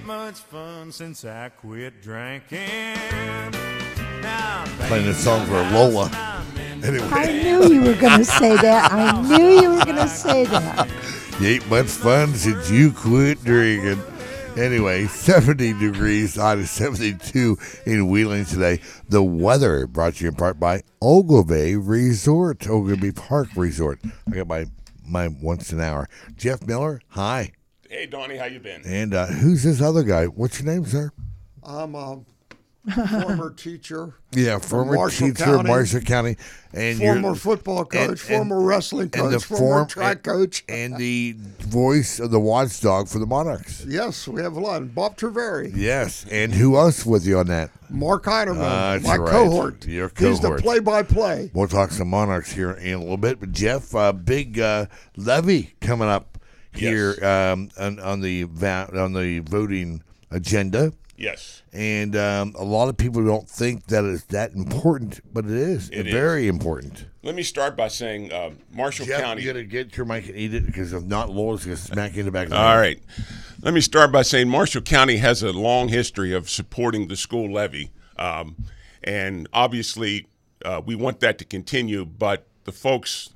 much fun since I quit drinking. Now, Playing this song for Lola. Anyway, I knew you were going to say that. I knew you were going to say that. you ain't much fun since you quit drinking. Anyway, 70 degrees, high to 72 in Wheeling today. The weather brought to you in part by Ogilvy Resort, Ogilvy Park Resort. I got my once an hour. Jeff Miller, hi. Hey, Donnie, how you been? And who's this other guy? What's your name, sir? I'm a former teacher. Yeah, former Marshall teacher County. of Marshall County. And Former you're, football coach, former wrestling and coach, former track coach. And the voice of the watchdog for the Monarchs. Yes, we have a lot. Bob Treveri. Yes, and who else with you on that? Mark Heinerman, That's my right. cohort. Your He's the cohort. play-by-play. We'll talk some Monarchs here in a little bit. But, Jeff, big levy coming up here on the voting agenda. Yes. And a lot of people don't think that it's that important, but it is. It It's is. very important. Let me start by saying Marshall Jeff, County. you got to get your mic and eat it, because if not, Laura's going to smack you in the back of the All head. right. Let me start by saying Marshall County has a long history of supporting the school levy. And obviously, we want that to continue, but the folks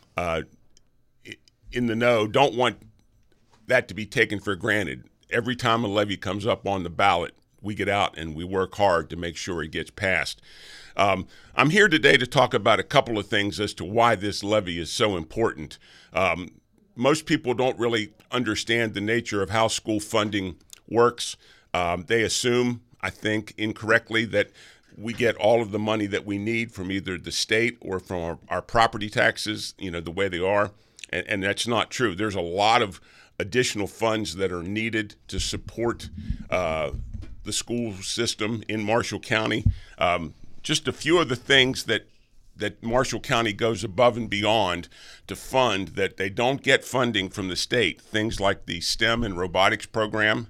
in the know don't want that to be taken for granted. Every time a levy comes up on the ballot, we get out and we work hard to make sure it gets passed. I'm here today to talk about a couple of things as to why this levy is so important. Most people don't really understand the nature of how school funding works. They assume, I think incorrectly, that we get all of the money that we need from either the state or from our property taxes, the way they are. And that's not true. There's a lot of additional funds that are needed to support the school system in Marshall County. Just a few of the things that Marshall County goes above and beyond to fund that they don't get funding from the state. Things like the STEM and robotics program.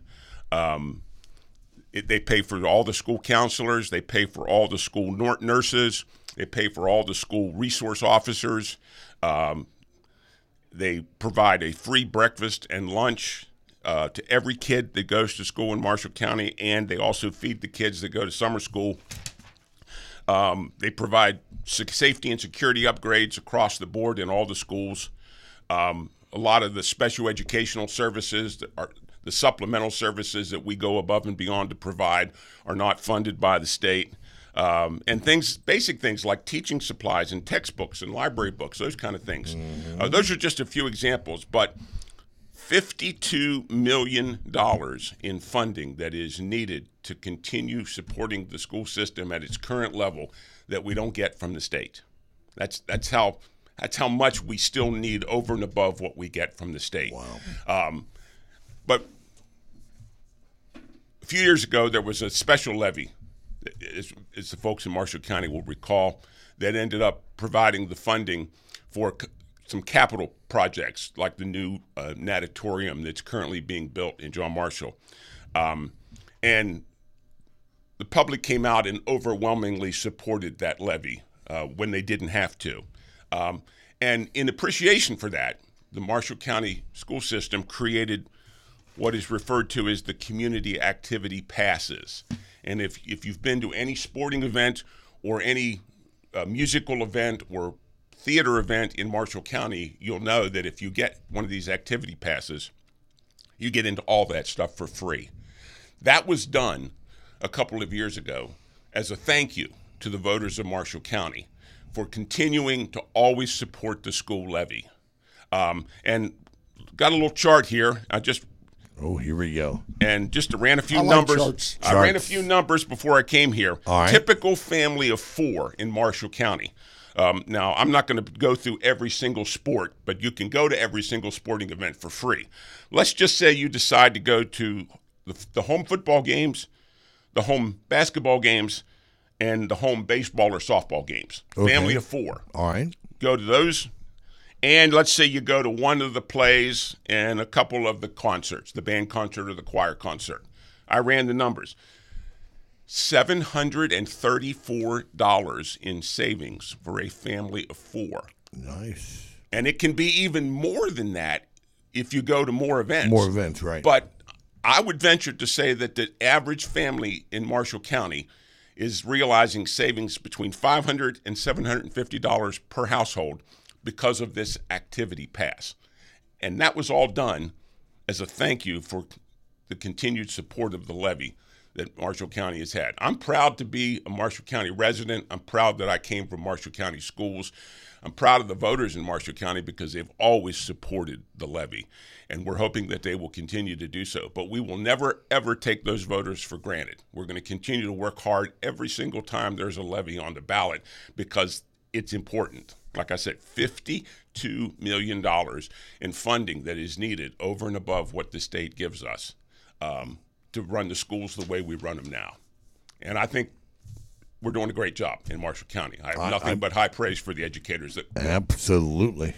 They pay for all the school counselors. They pay for all the school nurses. They pay for all the school resource officers. They provide a free breakfast and lunch to every kid that goes to school in Marshall County, and they also feed the kids that go to summer school. They provide safety and security upgrades across the board in all the schools. A lot of the special educational services, the supplemental services that we go above and beyond to provide, are not funded by the state. And basic things like teaching supplies and textbooks and library books, those kind of things. Those are just a few examples, but $52 million in funding that is needed to continue supporting the school system at its current level that we don't get from the state. That's how much we still need over and above what we get from the state. Wow. But a few years ago, there was a special levy, as the folks in Marshall County will recall, that ended up providing the funding for some capital projects like the new natatorium that's currently being built in John Marshall. And the public came out and overwhelmingly supported that levy when they didn't have to. And in appreciation for that, the Marshall County school system created what is referred to as the community activity passes. And if you've been to any sporting event or any musical event or theater event in Marshall County, you'll know that if you get one of these activity passes, you get into all that stuff for free. That was done a couple of years ago as a thank you to the voters of Marshall County for continuing to always support the school levy. And got a little chart here. Oh, here we go. And just ran a few I like numbers. charts. I ran a few numbers before I came here. All right. Typical family of 4 in Marshall County. Now, I'm not going to go through every single sport, but you can go to every single sporting event for free. Let's just say you decide to go to the home football games, the home basketball games, and the home baseball or softball games. Okay. Family of 4. All right. Go to those. And let's say you go to one of the plays and a couple of the concerts, the band concert or the choir concert. I ran the numbers. $734 in savings for a family of 4. Nice. And it can be even more than that if you go to more events. More events, right. But I would venture to say that the average family in Marshall County is realizing savings between $500 and $750 per household because of this activity pass. And that was all done as a thank you for the continued support of the levy that Marshall County has had. I'm proud to be a Marshall County resident. I'm proud that I came from Marshall County schools. I'm proud of the voters in Marshall County because they've always supported the levy, and we're hoping that they will continue to do so. But we will never, ever take those voters for granted. We're going to continue to work hard every single time there's a levy on the ballot because it's important. Like I said, $52 million in funding that is needed over and above what the state gives us to run the schools the way we run them now. And I think we're doing a great job in Marshall County. I have nothing but high praise for the educators. Absolutely.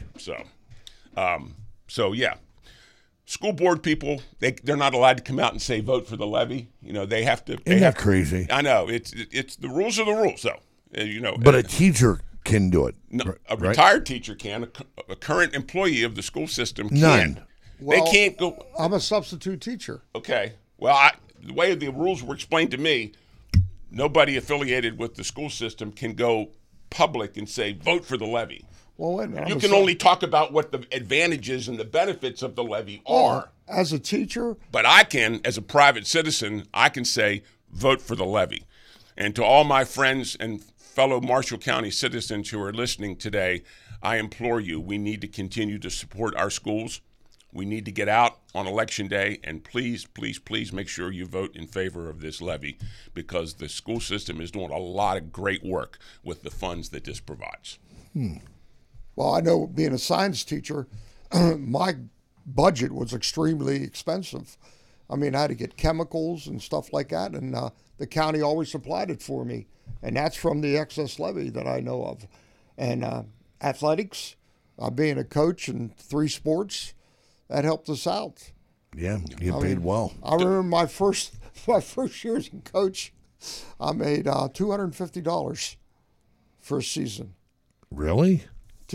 So yeah. School board people, they're not allowed to come out and say vote for the levy. You know, they have to. Isn't that crazy? I know. It's the rules are the rules, though. But a teacher can do it. No, a right? retired teacher can. A current employee of the school system can. None. Well, they can't go. I'm a substitute teacher. Okay. Well, the way the rules were explained to me, nobody affiliated with the school system can go public and say vote for the levy. Well, wait a minute. You can only talk about what the advantages and the benefits of the levy are. As a teacher? But I can, as a private citizen, I can say vote for the levy. And to all my friends and fellow Marshall County citizens who are listening today, I implore you, we need to continue to support our schools. We need to get out on Election Day, and please, please, please make sure you vote in favor of this levy because the school system is doing a lot of great work with the funds that this provides. Well, I know being a science teacher, my budget was extremely expensive. I mean, I had to get chemicals and stuff like that, and the county always supplied it for me. And that's from the excess levy that I know of. And athletics, being a coach in 3 sports, that helped us out. Yeah, you paid well. I remember my first year as a coach, I made $250 for a season. Really?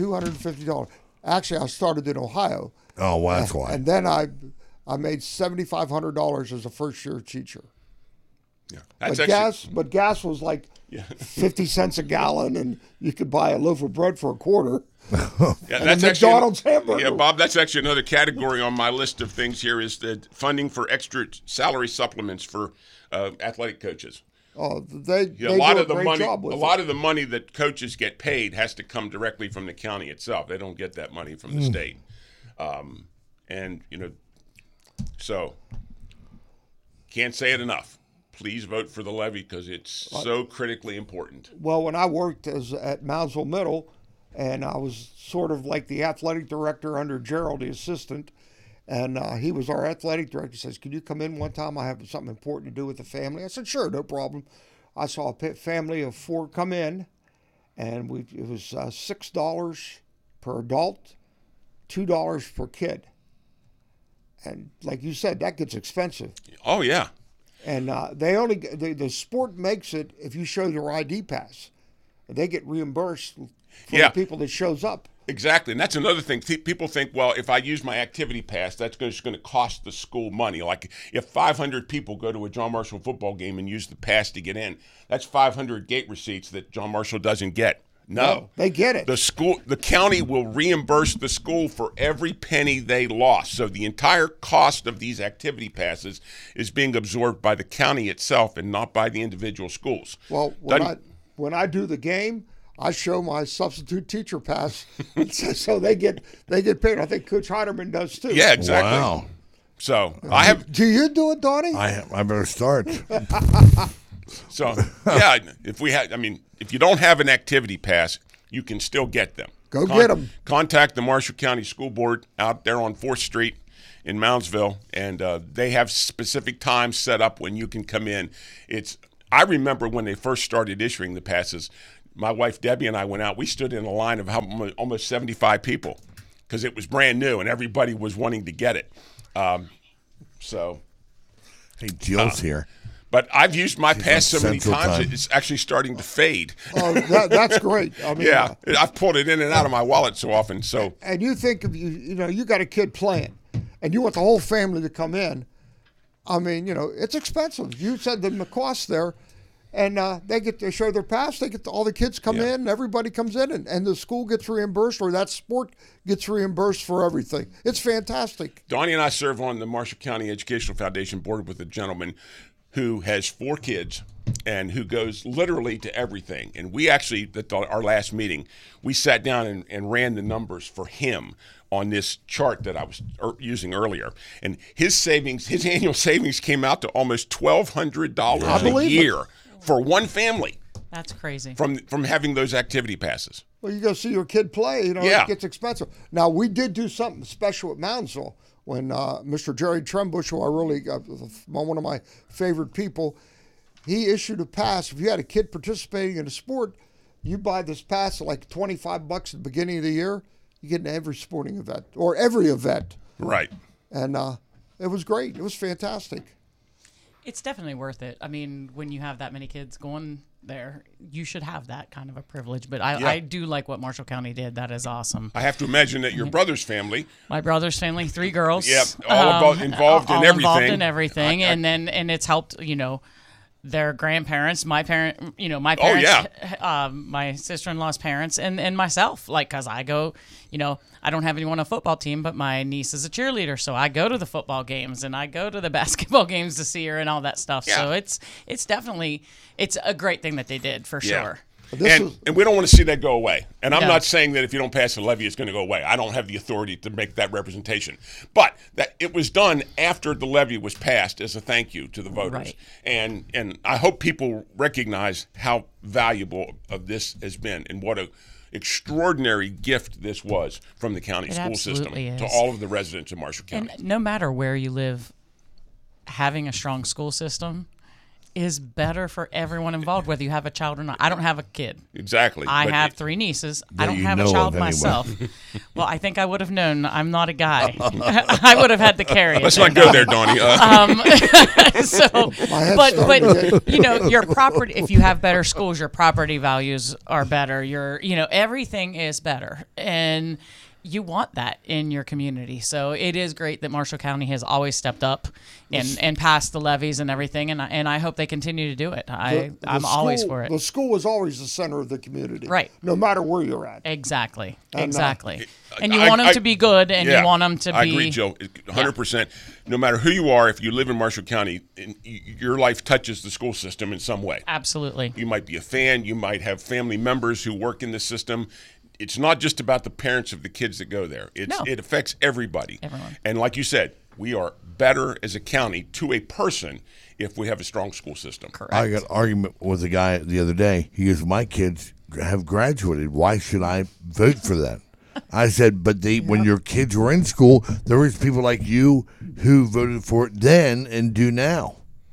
$250. Actually, I started in Ohio. Oh, well, that's why. And then I made $7,500 as a first-year teacher. Yeah, But gas was like 50 cents a gallon, and you could buy a loaf of bread for a quarter. Yeah, that's McDonald's hamburger. Yeah, Bob, that's actually another category on my list of things here is the funding for extra salary supplements for athletic coaches. Oh, they a lot do of the great money, job with a lot of the money that coaches get paid has to come directly from the county itself. They don't get that money from the state, and so can't say it enough. Please vote for the levy because it's so critically important. Well, when I worked at Moundsville Middle, and I was sort of like the athletic director under Gerald, the assistant, and he was our athletic director. He says, "Can you come in one time? I have something important to do with the family." I said, "Sure, no problem." I saw a family of 4 come in, and it was $6 per adult, $2 per kid. And like you said, that gets expensive. Oh, yeah. And the sport makes it if you show your ID pass. They get reimbursed for the people that shows up. Exactly, and that's another thing. People think, well, if I use my activity pass, that's just going to cost the school money. Like if 500 people go to a John Marshall football game and use the pass to get in, that's 500 gate receipts that John Marshall doesn't get. No, they get it. The county will reimburse the school for every penny they lost. So the entire cost of these activity passes is being absorbed by the county itself and not by the individual schools. Well, when I do the game, I show my substitute teacher pass, so they get paid. I think Coach Heiderman does too. Yeah, exactly. Wow. So I have. Do you do it, Donnie? I better start. So yeah, if you don't have an activity pass, you can still get them. Get them. Contact the Marshall County School Board out there on 4th Street in Moundsville, and they have specific times set up when you can come in. I remember when they first started issuing the passes. My wife Debbie and I went out. We stood in a line of almost 75 people because it was brand new and everybody was wanting to get it. Hey, Jill's here. But I've used my pass so many Central times Time. it's actually starting to fade. Oh, that's great. I mean, Yeah, I've pulled it in and out of my wallet so often. So and you think of you got a kid playing, and you want the whole family to come in. I mean, it's expensive. You said the cost there. And they get to show their pass. They get all the kids come in, and everybody comes in, and the school gets reimbursed, or that sport gets reimbursed for everything. It's fantastic. Donnie and I serve on the Marshall County Educational Foundation board with a gentleman who has 4 kids and who goes literally to everything. And we actually, at our last meeting, we sat down and ran the numbers for him on this chart that I was using earlier. And his annual savings came out to almost $1,200 a year for one family. That's crazy. From having those activity passes. Well, you go see your kid play, it gets expensive. Now, we did do something special at Moundsville when Mr. Jerry Trembush, who I really one of my favorite people, he issued a pass. If you had a kid participating in a sport, you buy this pass at like $25 at the beginning of the year. You get in every sporting event or every event. Right. And it was great. It was fantastic. It's definitely worth it. I mean, when you have that many kids going there, you should have that kind of a privilege. But I do like what Marshall County did. That is awesome. I have to imagine that your brother's family. My brother's family, 3 girls. Yep, all involved in everything. Involved in everything, and it's helped. Their grandparents, my parents, my sister-in-law's parents, and myself. Because I go, I don't have anyone on a football team, but my niece is a cheerleader, so I go to the football games and I go to the basketball games to see her and all that stuff. Yeah. So it's definitely a great thing that they did for sure. And we don't want to see that go away. And I'm not saying that if you don't pass the levy, it's going to go away. I don't have the authority to make that representation. But that it was done after the levy was passed as a thank you to the voters. Right. And I hope people recognize how valuable of this has been and what a extraordinary gift this was from the county school system to all of the residents of Marshall County. And no matter where you live, having a strong school system is better for everyone involved, whether you have a child or not. I don't have a kid. Exactly. I have 3 nieces. I don't have a child myself. Well, I think I would have known. I'm not a guy. I would have had to carry it. Let's not go there, Donnie. But your property. If you have better schools, your property values are better. Everything is better, and you want that in your community. So it is great that Marshall County has always stepped up and passed the levies and everything, and I hope they continue to do it. I'm always for it. The school is always the center of the community. Right. No matter where you're at. Exactly. And, exactly. And you want them to be good, and you want them to be... I agree, Joe. 100%. No matter who you are, if you live in Marshall County, your life touches the school system in some way. Absolutely. You might be a fan. You might have family members who work in the system. It's not just about the parents of the kids that go there. It affects everybody. Everyone. And like you said, we are better as a county to a person if we have a strong school system. Correct. I got an argument with a guy the other day. He goes, my kids have graduated. Why should I vote for them? I said, but when your kids were in school, there was people like you who voted for it then and do now.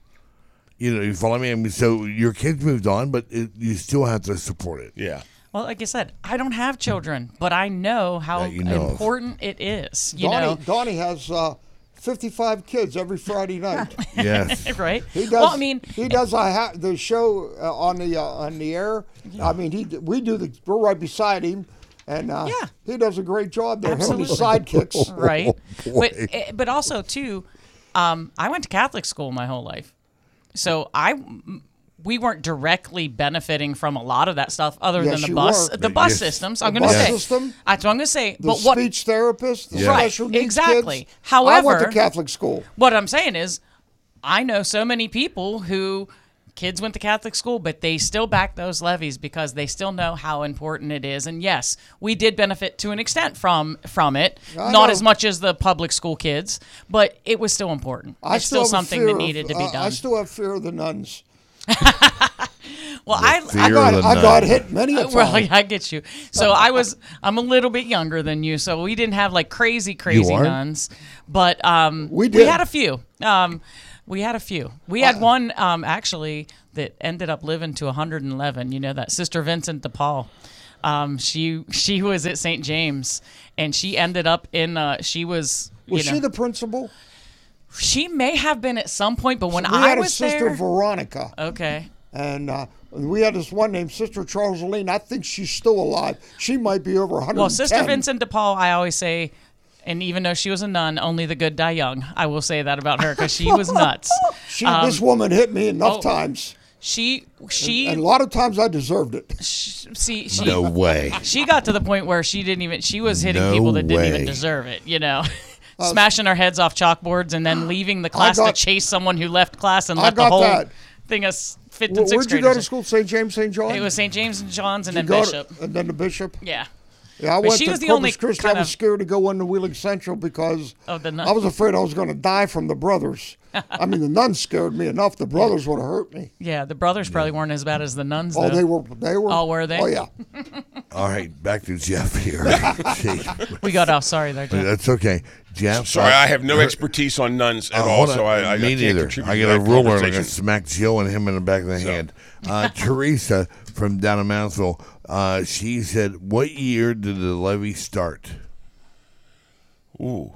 You follow me? I mean, so your kids moved on, but you still have to support it. Yeah. Well, like I said, I don't have children, but I know how important it is. Donnie has 55 kids every Friday night. Yes. Right? He does. Well, I mean, he does the show on the air. I mean, we're right beside him, and he does a great job there. Absolutely. Him and his sidekicks. Right. boy. But also too, I went to Catholic school my whole life, so we weren't directly benefiting from a lot lot of that stuff other than the bus systems. I'm going to say. System, that's what I'm going to say. The speech therapist, the special needs exactly. Kids. However, I went to Catholic school. What I'm saying is, I know so many people who kids went to Catholic school, but they still back those levies because they still know how important it is. And yes, we did benefit to an extent from it, not as much as the public school kids, but it was still important. It's still something that needed to be done. I still have fear of the nuns. Well, I got hit many a time. Well, I get you. So I'm a little bit younger than you, so we didn't have like crazy nuns, but we had a few. We had one actually that ended up living to 111. You know, that Sister Vincent de Paul. She was at St. James, and she ended up in. She was. Was she the principal? She may have been at some point, but when we I had was a sister there, Veronica. Okay. And we had this one named Sister Charlesaline. I think she's still alive. She might be over 110. Well, Sister Vincent de Paul, I always say, And even though she was a nun, only the good die young. I will say that about her because she was nuts. This woman hit me enough times. She and a lot of times I deserved it. No way. She got to the point where she was hitting people that didn't even deserve it, you know. Smashing our heads off chalkboards and then leaving the class to chase someone who left class and left the whole thing of 5th and 6th Where'd you go to school? St. James, St. John? It was St. James and John's and then Bishop. And then the Bishop? Yeah. Yeah, I went to Corpus Christi. I was scared to go into Wheeling Central because I was afraid I was going to die from the brothers. I mean, the nuns scared me enough. The brothers would have hurt me. Yeah, the brothers probably weren't as bad as the nuns, though. Oh, they were. Oh, were they? Oh, yeah. All right, back to Jeff here. We got off. Sorry there, Jeff. That's okay. Jeff. Sorry, I have no expertise on nuns at all, so I me neither. I got a ruler and I'm going to smack Jill and him in the back of the hand. Teresa from down in Moundsville, she said, what year did the levy start? Ooh,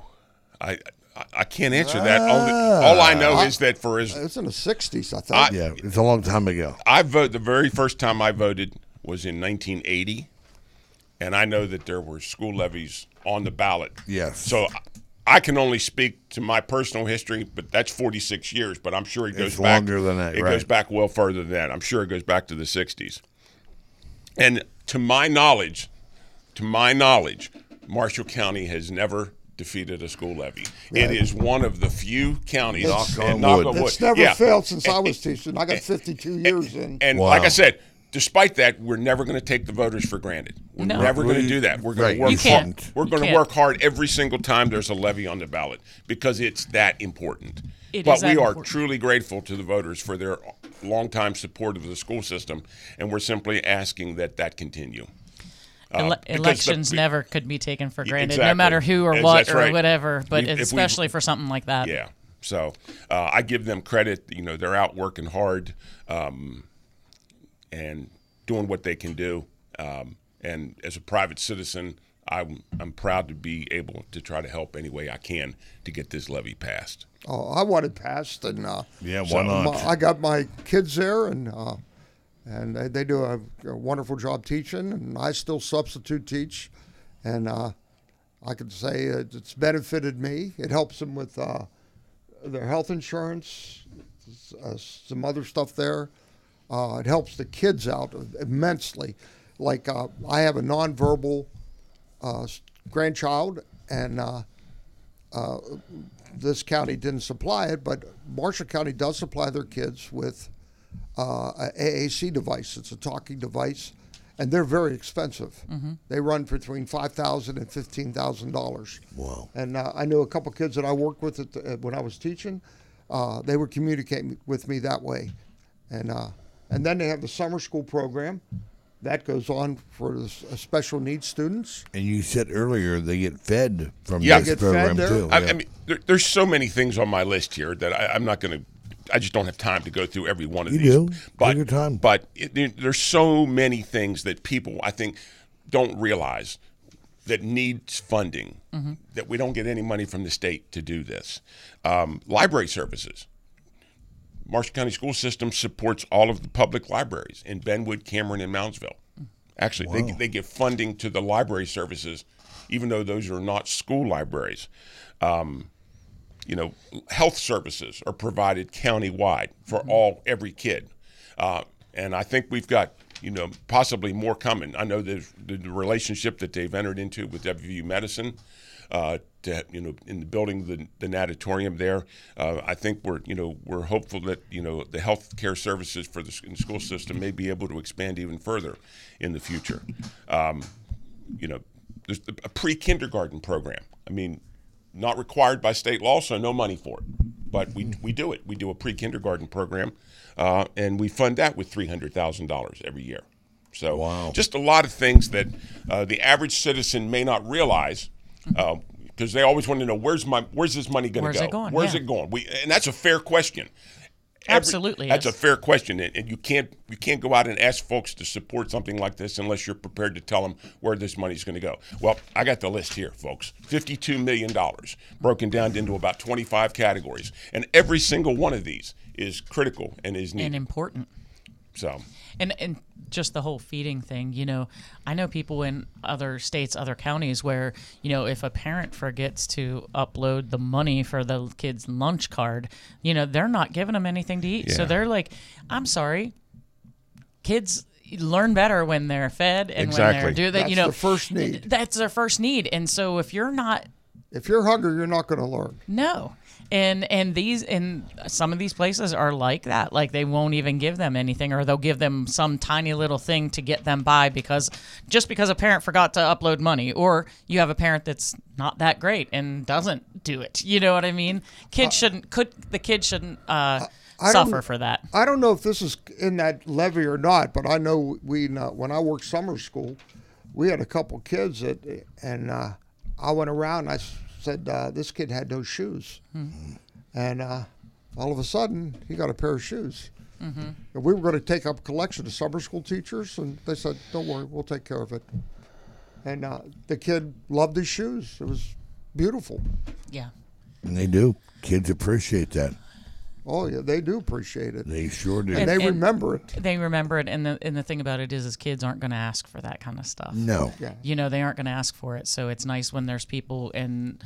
I can't answer that. All I know is that it's in the 60s, I think. Yeah, it's a long time ago. The very first time I voted was in 1980, and I know that there were school levies on the ballot. Yes. So I can only speak to my personal history, but that's 46 years. But I'm sure it goes back longer than that. It goes back well further than that. I'm sure it goes back to the 60s. And to my knowledge, Marshall County has never defeated a school levy. Right. It is one of the few counties. Knock on wood. It's never failed since I was teaching. I got 52 years in. And like I said, despite that, we're never going to take the voters for granted. We're never going to do that. We're going to work hard. We're going to work hard every single time there's a levy on the ballot because it's that important. But we are truly grateful to the voters for their longtime support of the school system, and we're simply asking that continue. Elections never could be taken for granted, no matter who or what or whatever, but especially for something like that. Yeah. So I give them credit. You know, they're out working hard and doing what they can do. And as a private citizen, I'm proud to be able to try to help any way I can to get this levy passed. Oh, I want it passed, and why not? I got my kids there, and they do a wonderful job teaching, and I still substitute teach, and I can say it's benefited me. It helps them with their health insurance, some other stuff there. It helps the kids out immensely. Like I have a nonverbal grandchild, and this county didn't supply it, but Marshall County does supply their kids with an AAC device. It's a talking device, and they're very expensive. Mm-hmm. They run between $5,000 and $15,000. Wow! And I knew a couple kids that I worked with when I was teaching. They were communicating with me that way, and then they have the summer school program. That goes on for the special needs students. And you said earlier they get fed from this program too. I mean, there's so many things on my list here that I'm not going to. I just don't have time to go through every one of these. You do. Take your time. But there's so many things that people, I think, don't realize that needs funding, that we don't get any money from the state to do this. Library services. Marshall County School System supports all of the public libraries in Benwood, Cameron, and Moundsville. Actually, they give funding to the library services, even though those are not school libraries. Health services are provided countywide for every kid. And I think we've got, possibly more coming. I know there's the relationship that they've entered into with WVU Medicine, in building the natatorium there. I think we're hopeful that, the health care services for the school system may be able to expand even further in the future. There's a pre-kindergarten program. I mean, not required by state law, so no money for it. But we do it. We do a pre-kindergarten program, and we fund that with $300,000 every year. So just a lot of things that the average citizen may not realize, because they always want to know where's this money going to go? Where's it going? And that's a fair question. Absolutely, that's a fair question, and you can't go out and ask folks to support something like this unless you're prepared to tell them where this money's going to go. Well, I got the list here, folks. $52 million broken down into about 25 categories, and every single one of these is critical and is needed. And important. So. And just the whole feeding thing, I know people in other states, other counties where, if a parent forgets to upload the money for the kid's lunch card, they're not giving them anything to eat. Yeah. So they're like, I'm sorry, kids learn better when they're fed and Exactly. when they're That's the first need. That's their first need. And so if you're hungry, you're not going to learn. No. And some of these places are like that. Like they won't even give them anything, or they'll give them some tiny little thing to get them by because a parent forgot to upload money, or you have a parent that's not that great and doesn't do it. You know what I mean? The kid shouldn't suffer for that. I don't know if this is in that levy or not, but I know when I worked summer school, we had a couple kids and I went around and I said, this kid had no shoes. Mm-hmm. And all of a sudden, he got a pair of shoes. Mm-hmm. And we were going to take up a collection of summer school teachers, and they said, don't worry, we'll take care of it. And the kid loved his shoes. It was beautiful. Yeah. And they do. Kids appreciate that. Oh, yeah, they do appreciate it. They sure do. And they remember it. They remember it, and the thing about it is kids aren't going to ask for that kind of stuff. No. Yeah. They aren't going to ask for it. So it's nice when there's people and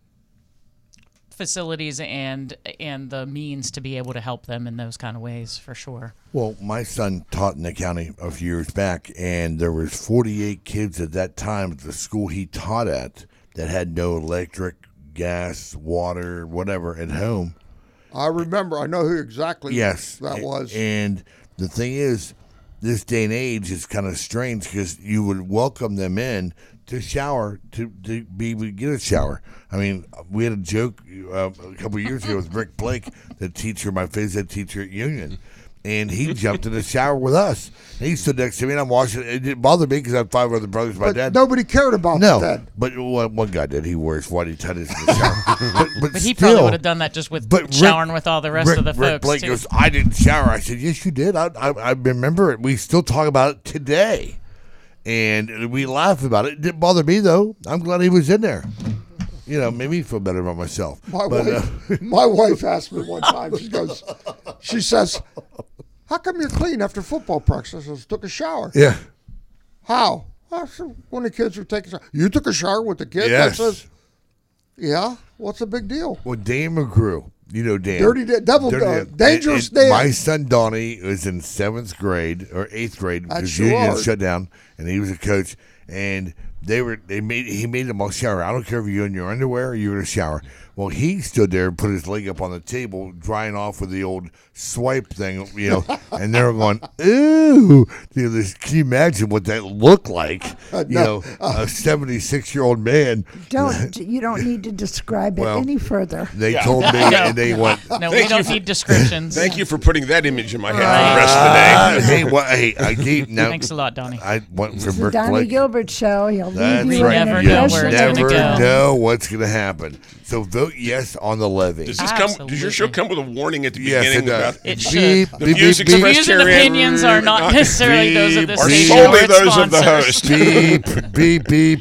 facilities and the means to be able to help them in those kind of ways, for sure. Well, my son taught in the county a few years back, and there was 48 kids at that time at the school he taught at that had no electric, gas, water, whatever at home. I remember. I know who exactly that was. And the thing is, this day and age is kind of strange because you would welcome them in to shower, to be able to get a shower. I mean, we had a joke a couple of years ago with Rick Blake, the teacher, my phys ed teacher at Union. And he jumped in the shower with us. And he stood next to me, and I'm watching. It didn't bother me because I have 5 other brothers. My dad. Nobody cared about that. But one guy did. He wears whitey tighties in the shower. But he probably would have done that just with showering with all the rest of the folks. Rick Blake too. goes, I didn't shower. I said, yes, you did. I remember it. We still talk about it today. And we laugh about it. It didn't bother me, though. I'm glad he was in there. Made me feel better about myself. My wife asked me one time, she says, how come you're clean after football practice? I said, took a shower. Yeah. How? I said, when the kids were taking a shower. You took a shower with the kids? Yes. I said, yeah. What's the big deal? Well, Dan McGrew. You know Dan. Dangerous Dan. My son Donnie was in 7th grade or 8th grade because Union shut down, and he was a coach. And he made them all shower. I don't care if you're in your underwear or you're in a shower. Well, he stood there and put his leg up on the table, drying off with the old swipe thing, and they were going, ooh. Can you imagine what that looked like? A 76-year-old man. You don't need to describe it any further. They told me, and they went. No, we don't need descriptions. Thank you for putting that image in my head for the rest of the day. Thanks a lot, Donnie. I went from the Donnie Gilbert Show. He'll leave you never in know an where it's impression. gonna go. Know what's going to happen. So vote yes on the levy. Does your show come with a warning at the beginning? Yes, it does. It should. The views expressed and opinions are not necessarily those of the station solely or its those of the sponsors. host. Beep, beep.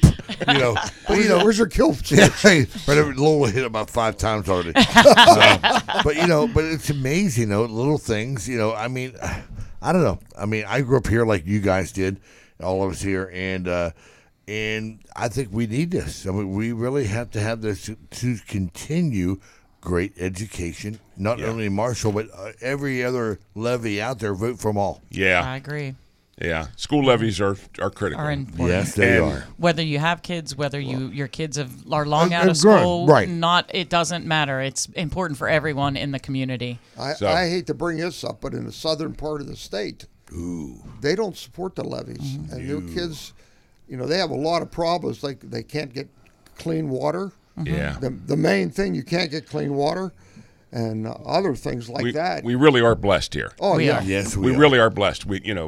Where's your kill switch? Hey, but Lowell hit it about 5 times already. But it's amazing, little things. I mean, I don't know. I mean, I grew up here like you guys did, all of us here, and I think we need this. I mean, we really have to have this to continue great education, not only Marshall, but every other levy out there. Vote for them all. Yeah. I agree. Yeah. School levies are critical. Are important. Yes, they are. Whether you have kids, whether your kids are long out of school, right. It doesn't matter. It's important for everyone in the community. I hate to bring this up, but in the southern part of the state, they don't support the levies. Mm-hmm. And their kids, they have a lot of problems. They can't get clean water. Mm-hmm. Yeah. The main thing, you can't get clean water, and other things like that. We really are blessed here. Oh, we yeah. are. Yes, we really are blessed.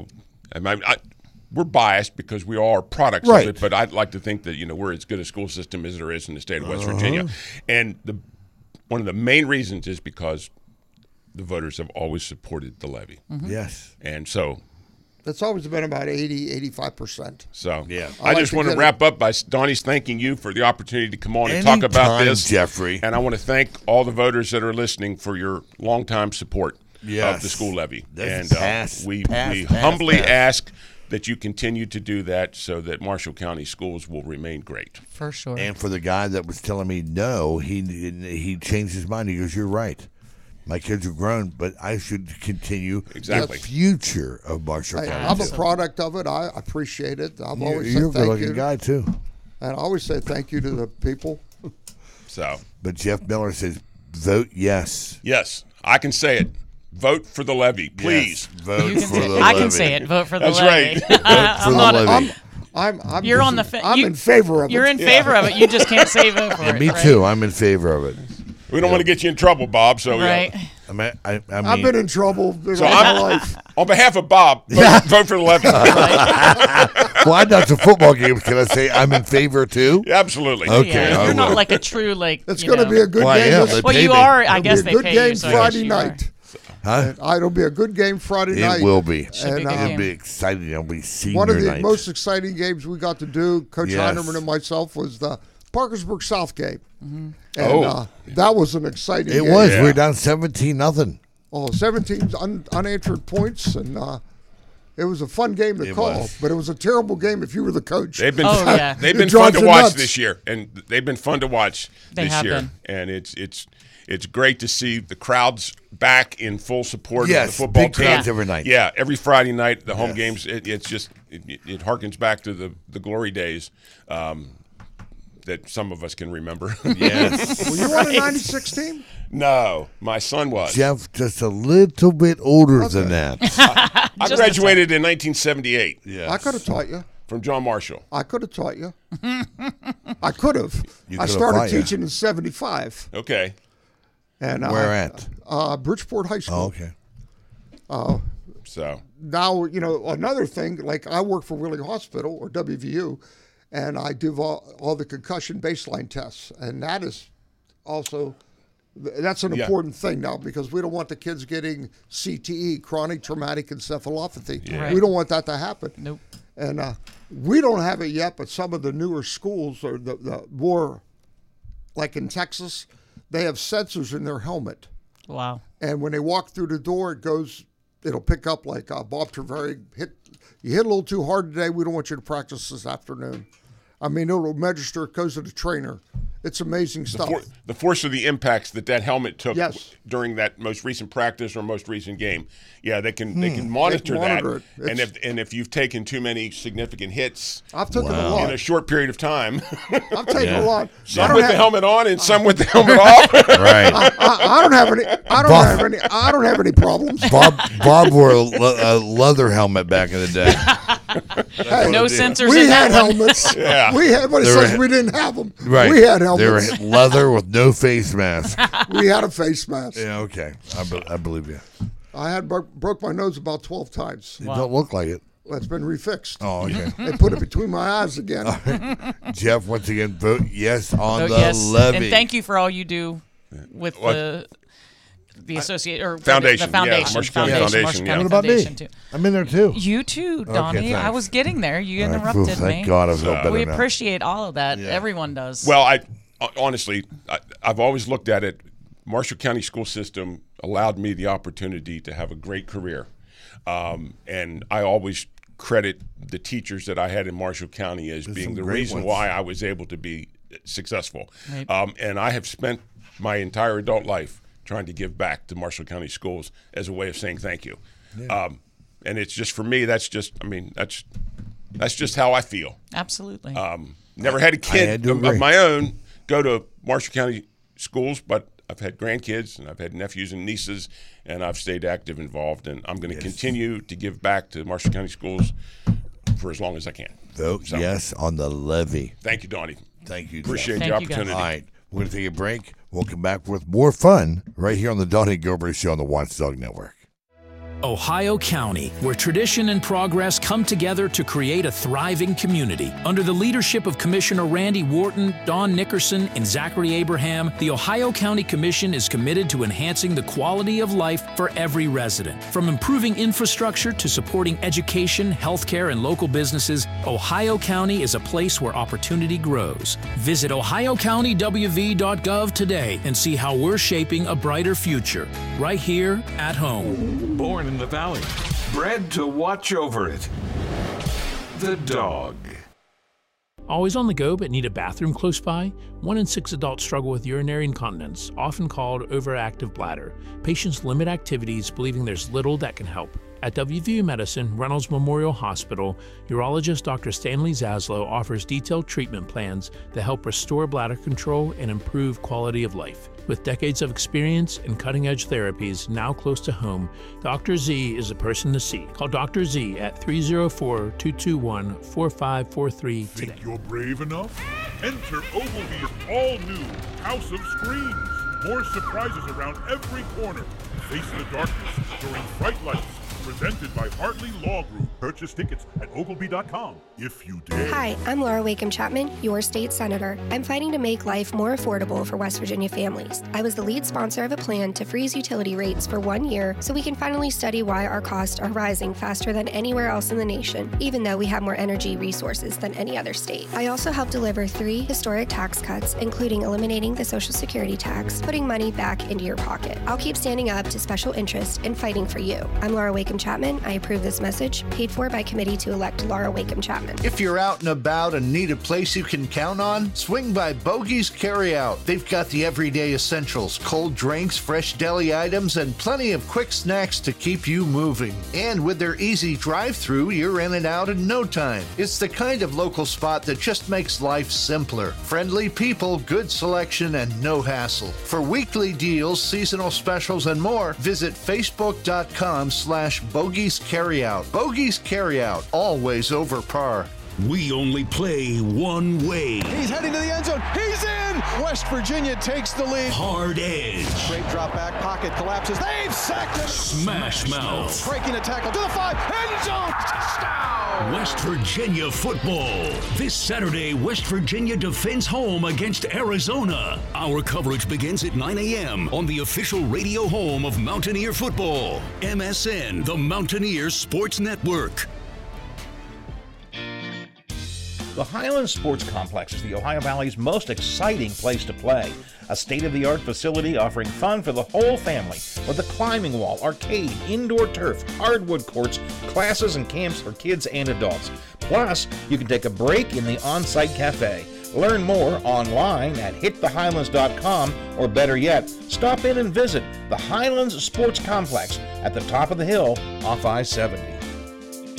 We're biased because we are products of it, but I'd like to think that we're as good a school system as there is in the state of West Virginia. And one of the main reasons is because the voters have always supported the levy. Mm-hmm. Yes. And so It's always been about 85%. So yeah, I just want to wrap up by Donnie's thanking you for the opportunity to come on and talk about this, Jeffrey. And I want to thank all the voters that are listening for your longtime support. of the school levy. And we humbly ask that you continue to do that so that Marshall County schools will remain great. For sure. And for the guy that was telling me no, he changed his mind. He goes, "You're right. My kids are grown, but I should continue the future of Marshall County." I'm a product of it. I appreciate it. I've always You're said a thank good-looking you. guy, too. And I always say thank you to the people. But Jeff Miller says, vote yes. Yes, I can say it. Vote for the levy, please. Yes, vote for the levy. I can say it. Vote for the That's levy. right. Vote for the levy. You're on the. I'm in favor of it. You're in favor of it. You just can't say vote for it. Me too. I'm in favor of it. We don't want to get you in trouble, Bob. So right. I've been in trouble all So my life. On behalf of Bob, vote for the levy. Well, I'm not to football games. Can I say I'm in favor too? Absolutely. Okay. Yeah, you're not like a true It's going to be a good game. They Well, pay you me. are. I guess It'll they be a good pay game you. So Friday yes, you night. Huh? It'll be a good game Friday night. It will be. Should be a good It'll game. be exciting. It'll be senior One of the night. most exciting games we got to do, Coach Yes. Heinerman and myself, was the Parkersburg South game. Mm-hmm. And that was an exciting It game. was. Yeah. We were down 17-0. 17 unanswered points, and it was a fun game to call, was. but it was a terrible game if you were the coach. They've been yeah. they've been It fun drives to you watch nuts. this year, and they've been fun to watch They this have year. been. And it's great to see the crowds back in full support Yes, of the football big team. crowds every night. Yeah, every Friday night, the home Yes. games. It harkens back to the glory days that some of us can remember. Yes. Were you on a 96 team? No, my son was. Jeff, just a little bit older than that. I graduated in 1978 Yes. I could have taught you. from John Marshall. I could have taught you. I could have. You I could have started taught you. teaching in 75. Okay. And Where at? Bridgeport High School. Oh, okay. So Now, another thing, like I work for Wheeling Hospital, or WVU, and I do all the concussion baseline tests. And that is also, that's an important thing now, because we don't want the kids getting CTE, chronic traumatic encephalopathy. Right. We don't want that to happen. Nope. And we don't have it yet, but some of the newer schools, or the more, like in Texas, they have sensors in their helmet. Wow. And when they walk through the door, it'll pick up like Bob Treveri you hit a little too hard today. We don't want you to practice this afternoon. I mean, it'll register. It goes to the trainer. It's amazing stuff. the force of the impacts that helmet took Yes. during that most recent practice or most recent game. Yeah, they can monitor monitor that. it. And if you've taken too many significant hits I've taken a in lot. a short period of time, I've taken a lot. some with the helmet on and some with the helmet off. Right. I don't have any. I don't have any problems. Bob wore a leather helmet back in the day. No sensors We in had that one. helmets. Yeah. We had, but it They says were- we didn't have them. Right. We had They were helmets. leather with no face mask. We had a face mask. Yeah, okay. I believe you. I had broke my nose about 12 times. It don't look like it. Well, it's been refixed. Oh, okay. They put it between my eyes again. Jeff, once again, vote yes on Vote the yes. levy. And thank you for all you do with the associate or Foundation, the foundation, yeah, Marshall County Foundation, Marshall yeah. County What about me? Foundation, too. I'm in there too. You too, Donnie. I thanks. was getting there. You All right, interrupted phew, me. thank God I feel better We now. appreciate all of that. Yeah. Everyone does. Well, honestly, I've always looked at it. Marshall County school system allowed me the opportunity to have a great career, and I always credit the teachers that I had in Marshall County as being some the great reason ones. why I was able to be successful. Right. And I have spent my entire adult life trying to give back to Marshall County schools as a way of saying thank you. And it's just, for me, that's just how I feel. Absolutely. Never had a had kid to of agree. my own go to Marshall County schools, but I've had grandkids and I've had nephews and nieces, and I've stayed active, involved, and I'm going to continue to give back to Marshall County schools for as long as I can. Vote So, yes on the levy. Thank you, Donnie. Thank you, Jeff. Appreciate Thank the you, guys. opportunity. All right, we're going to take a break. We'll come back with more fun right here on the Donnie Gilbert Show on the Watchdog Network. Ohio County, where tradition and progress come together to create a thriving community. Under the leadership of Commissioner Randy Wharton, Don Nickerson, and Zachary Abraham, the Ohio County Commission is committed to enhancing the quality of life for every resident. From improving infrastructure to supporting education, healthcare, and local businesses, Ohio County is a place where opportunity grows. Visit OhioCountyWV.gov today and see how we're shaping a brighter future, right here at home. Born in the Valley, bred to watch over it. The dog. Always on the go but need a bathroom close by? 1 in 6 adults struggle with urinary incontinence, often called overactive bladder. Patients limit activities, believing there's little that can help. At WVU Medicine, Reynolds Memorial Hospital, urologist Dr. Stanley Zaslow offers detailed treatment plans that help restore bladder control and improve quality of life. With decades of experience and cutting-edge therapies now close to home, Dr. Z is the person to see. Call Dr. Z at 304-221-4543 today. Think you're brave enough? Enter Ogilvy's all-new House of Screams. More surprises around every corner. Face the darkness during Fright Lights. Presented by Hartley Law Group. Purchase tickets at Ogilvy.com if you dare. Hi, I'm Laura Wakeham Chapman, your state senator. I'm fighting to make life more affordable for West Virginia families. I was the lead sponsor of a plan to freeze utility rates for 1 year so we can finally study why our costs are rising faster than anywhere else in the nation, even though we have more energy resources than any other state. I also helped deliver 3 historic tax cuts, including eliminating the Social Security tax, putting money back into your pocket. I'll keep standing up to special interests and fighting for you. I'm Laura Wakeham Chapman. I approve this message, paid for by committee to elect Laura Wakeham Chapman. If you're out and about and need a place you can count on, swing by Bogey's Carryout. They've got the everyday essentials, cold drinks, fresh deli items, and plenty of quick snacks to keep you moving. And with their easy drive-thru, you're in and out in no time. It's the kind of local spot that just makes life simpler. Friendly people, good selection, and no hassle. For weekly deals, seasonal specials, and more, visit Facebook.com/Bogey's Carryout. Bogey's Carryout, always over par. We only play one way. He's heading to the end zone. He's in! West Virginia takes the lead. Hard edge. Great drop back, pocket collapses. They've sacked him. Smash mouth. Breaking a tackle to the 5. End zone. Touchdown. West Virginia football. This Saturday, West Virginia defends home against Arizona. Our coverage begins at 9 a.m. on the official radio home of Mountaineer football. MSN, the Mountaineer Sports Network. The Highlands Sports Complex is the Ohio Valley's most exciting place to play. A state-of-the-art facility offering fun for the whole family with a climbing wall, arcade, indoor turf, hardwood courts, classes and camps for kids and adults. Plus, you can take a break in the on-site cafe. Learn more online at hitthehighlands.com, or better yet, stop in and visit the Highlands Sports Complex at the top of the hill off I-70.